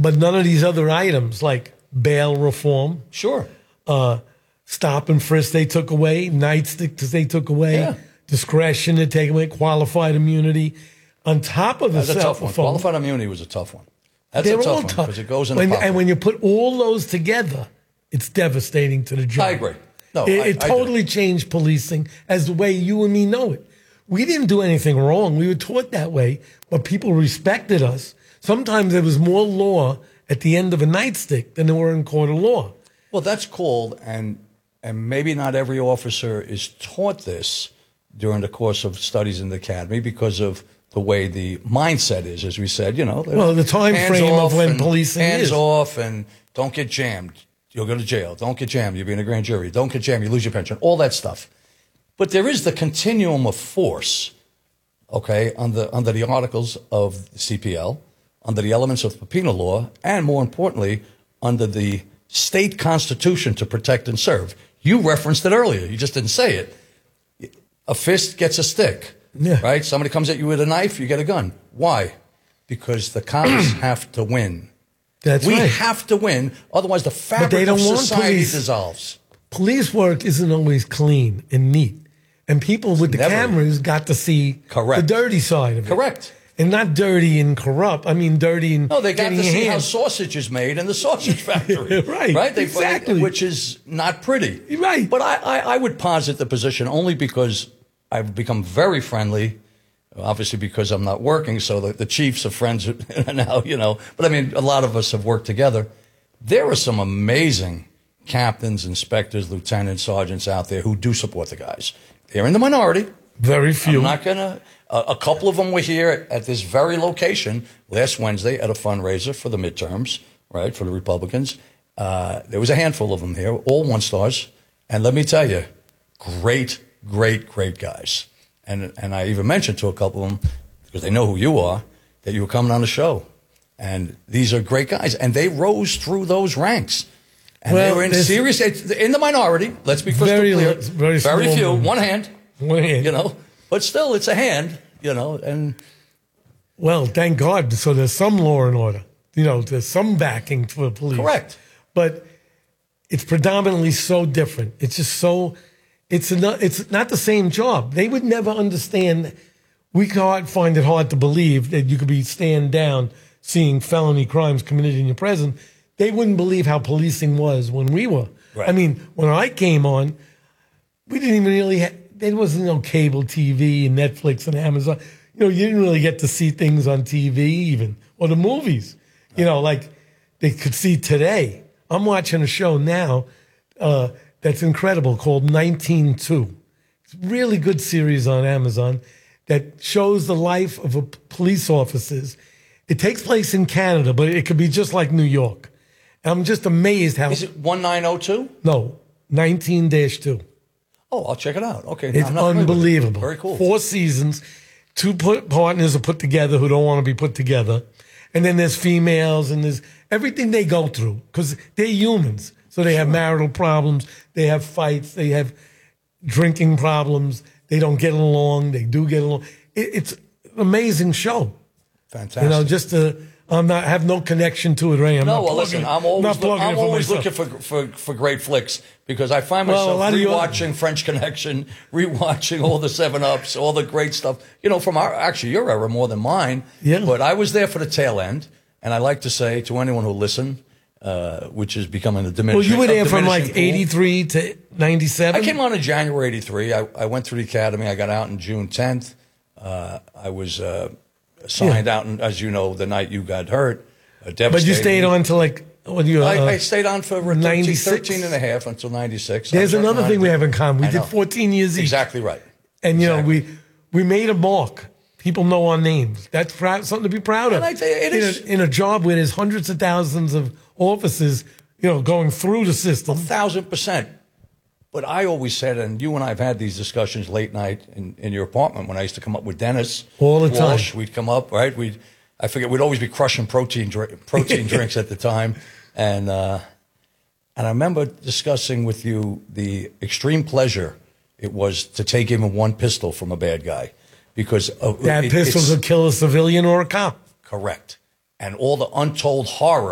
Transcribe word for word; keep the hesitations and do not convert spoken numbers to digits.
but none of these other items like bail reform, Sure. uh, stop and frisk they took away, nightsticks they took away, Yeah. discretion they take away, qualified immunity. On top of the That's a cell tough one. phone, Qualified immunity was a tough one. That's they're a tough all one tough. because it goes in When- the pocket. And when you put all those together, it's devastating to the job. I agree. No, it, I- it I totally do. changed policing as the way you and me know it. We didn't do anything wrong. We were taught that way, but people respected us. Sometimes there was more law at the end of a nightstick than there were in court of law. Well, that's called, and and maybe not every officer is taught this during the course of studies in the academy because of the way the mindset is, as we said. You know, Well, the time hands frame of off when and policing hands is. off, and don't get jammed. You'll go to jail. Don't get jammed. You'll be in a grand jury. Don't get jammed. You lose your pension. All that stuff. But there is the continuum of force, okay, under, under the articles of the C P L, under the elements of the penal law, and more importantly, under the state constitution to protect and serve. You referenced it earlier. You just didn't say it. A fist gets a stick, Yeah. right? Somebody comes at you with a knife, you get a gun. Why? Because the cops have to win. That's we right. have to win, otherwise the fabric they don't of want society police. dissolves. Police work isn't always clean and neat. And people with the Never. cameras got to see Correct. the dirty side of it. Correct. And not dirty and corrupt. I mean, dirty and No, they got getting to your see how hands- sausage is made in the sausage factory. Right, Right? They, exactly. Which is not pretty. Right. But I, I, I would posit the position only because I've become very friendly, obviously because I'm not working, so the, the chiefs are friends now, you know. But I mean, a lot of us have worked together. There are some amazing captains, inspectors, lieutenants, sergeants out there who do support the guys. They're in the minority. Very few. I'm not going to. A, a couple of them were here at this very location last Wednesday at a fundraiser for the midterms, right, for the Republicans. Uh, there was a handful of them here, all one stars. And let me tell you, great, great, great guys. And, and I even mentioned to a couple of them, because they know who you are, that you were coming on the show. And these are great guys. And they rose through those ranks. And Well, they were in there's- serious, in the minority. Let's be crystal Very clear. li- very very small few, number. one hand. One hand. You know, but still, it's a hand, you know, and Well, thank God. So there's some law and order. You know, there's some backing for the police. correct. But it's predominantly so different. It's just so, it's not, it's not the same job. They would never understand. We can't find it hard to believe that you could be stand down seeing felony crimes committed in your presence. They wouldn't believe how policing was when we were. Right. I mean, when I came on, we didn't even really have, there wasn't no cable T V and Netflix and Amazon. You know, you didn't really get to see things on T V even, or the movies, you know, like they could see today. I'm watching a show now uh, that's incredible called nineteen two. It's a really good series on Amazon that shows the life of a p- police officers. It takes place in Canada, but it could be just like New York. And I'm just amazed how, Is it one nine oh two? no, nineteen dash two. Oh, I'll check it out. Okay. It's I'm not familiar with it. unbelievable. Very cool. Four seasons, two put, partners are put together who don't want to be put together. And then there's females and there's everything they go through because they're humans. So they have marital problems, they have fights, they have drinking problems, they don't get along, they do get along. It, it's an amazing show. Fantastic. You know, just to, I'm not, have no connection to it, Ray. I'm no, not well, plugging listen, it. I'm always, not look, plugging I'm it for always myself. looking for, for, for great flicks because I find Well, a myself lot of you- rewatching French Connection, rewatching all the Seven Ups, all the great stuff. You know, from our actually your era more than mine. Yeah. But I was there for the tail end, and I like to say to anyone who listened, uh, which is becoming a diminishing. Well, you were a there from like diminishing pool. eighty-three to ninety-seven? I came on in January eighty-three. I, I went through the academy. I got out in June tenth. Uh, I was uh, signed Yeah. out, and as you know, the night you got hurt. Uh, But you devastating. stayed on to like, what you, uh, I, I stayed on for thirteen, ninety-six? thirteen and a half until ninety-six. There's I was another working thing on- we have in common. We I did know. fourteen years each. Exactly right. And, you Exactly. know, we we made a mark. People know our names. That's proud, something to be proud of. And I tell you, it in, is- A, in a job where there's hundreds of thousands of officers, you know, going through the system. Thousand percent. But I always said, and you and I have had these discussions late night in, in your apartment when I used to come up with Dennis All the time. Walsh. We'd come up, right? We'd, I forget, we'd always be crushing protein drink, protein drinks at the time, and uh, and I remember discussing with you the extreme pleasure it was to take even one pistol from a bad guy, because of, That it- pistols it's would kill a civilian or a cop. correct, and all the untold horror